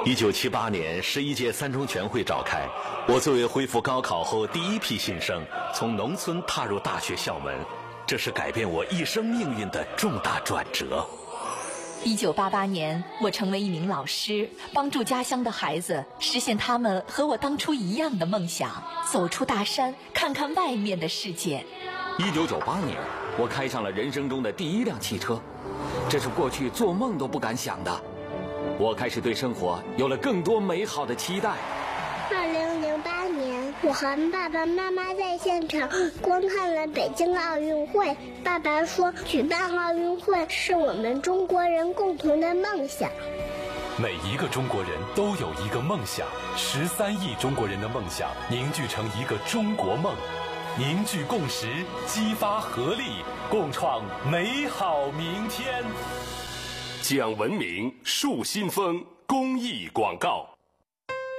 1978年11届三中全会召开，我作为恢复高考后第一批新生，从农村踏入大学校门，这是改变我一生命运的重大转折。 1988年，我成为一名老师，帮助家乡的孩子实现他们和我当初一样的梦想，走出大山，看看外面的世界。 1998年，我开上了人生中的第一辆汽车，这是过去做梦都不敢想的。我开始对生活有了更多美好的期待。 2008年，我和爸爸妈妈在现场观看了北京奥运会。爸爸说，举办奥运会是我们中国人共同的梦想。 每一个中国人都有一个梦想，13亿中国人的梦想凝聚成一个中国梦，凝聚共识，激发合力，共创美好明天。 讲文明树新风公益广告。